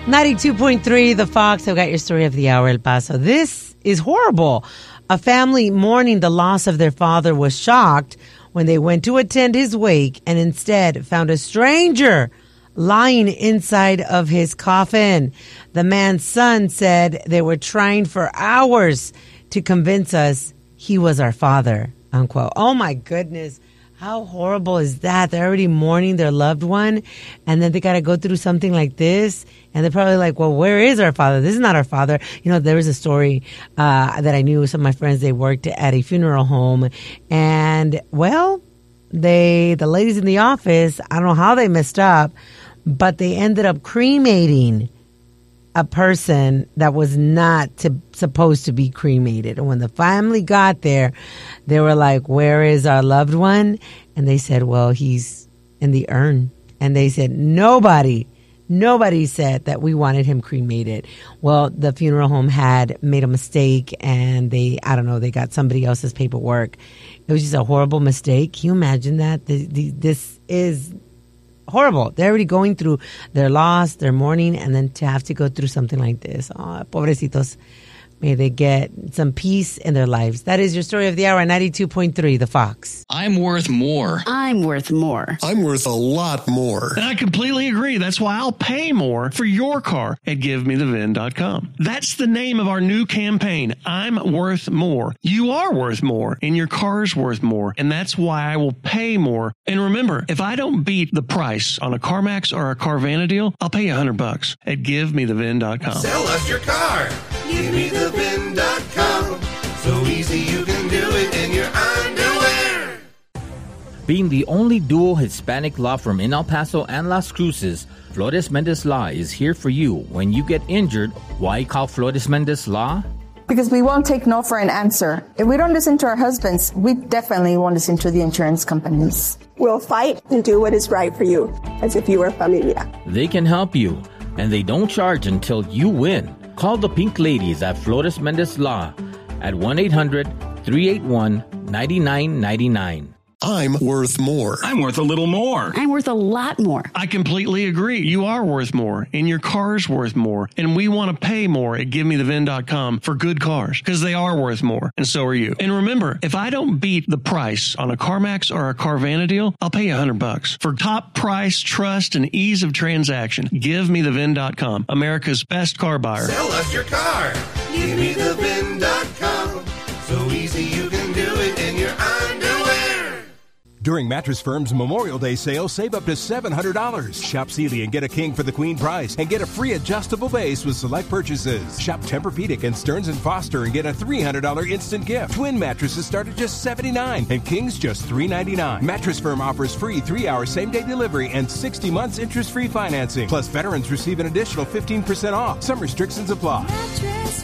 92.3 The Fox. I've got your story of the hour, El Paso. This is horrible. A family mourning the loss of their father was shocked when they went to attend his wake and instead found a stranger lying inside of his coffin. The man's son said they were trying for hours to convince us he was our father, unquote. Oh, my goodness. How horrible is that? They're already mourning their loved one, and then they got to go through something like this. And they're probably like, well, where is our father? This is not our father. You know, there was a story that I knew. Some of my friends, they worked at a funeral home. And, well, the ladies in the office, I don't know how they messed up, but they ended up cremating a person that was not supposed to be cremated. And when the family got there, they were like, where is our loved one? And they said, well, he's in the urn. And they said, nobody said that we wanted him cremated. Well, the funeral home had made a mistake, and they got somebody else's paperwork. It was just a horrible mistake. Can you imagine that? This is horrible. They're already going through their loss, their mourning, and then to have to go through something like this. Oh, pobrecitos. May they get some peace in their lives. That is your story of the hour, 92.3 The Fox. I'm worth more. I'm worth more. I'm worth a lot more. And I completely agree. That's why I'll pay more for your car at GiveMeTheVin.com. That's the name of our new campaign. I'm worth more. You are worth more, and your car's worth more. And that's why I will pay more. And remember, if I don't beat the price on a CarMax or a Carvana deal, I'll pay you $100 at GiveMeTheVin.com. Sell us your car. GiveMeTheVin.com. So easy you can do it in your underwear. Being the only dual Hispanic law firm in El Paso and Las Cruces, Flores Mendez Law is here for you. When you get injured, why call Flores Mendez Law? Because we won't take no for an answer. If we don't listen to our husbands, we definitely won't listen to the insurance companies. We'll fight and do what is right for you, as if you were familia. They can help you, and they don't charge until you win. Call the Pink Ladies at Flores Mendez Law at 1-800-381-9999. I'm worth more. I'm worth a little more. I'm worth a lot more. I completely agree. You are worth more, and your car's worth more, and we want to pay more at GiveMeTheVin.com for good cars, because they are worth more, and so are you. And remember, if I don't beat the price on a CarMax or a Carvana deal, I'll pay you $100. For top price, trust, and ease of transaction, GiveMeTheVin.com, America's best car buyer. Sell us your car. GiveMeTheVin.com. So easy you can do it in your underwear. During Mattress Firm's Memorial Day sale, save up to $700. Shop Sealy and get a king for the queen price and get a free adjustable base with select purchases. Shop Tempur-Pedic and Stearns & Foster and get a $300 instant gift. Twin mattresses start at just $79 and kings just $399. Mattress Firm offers free 3-hour same-day delivery and 60 months interest-free financing. Plus, veterans receive an additional 15% off. Some restrictions apply. Mattress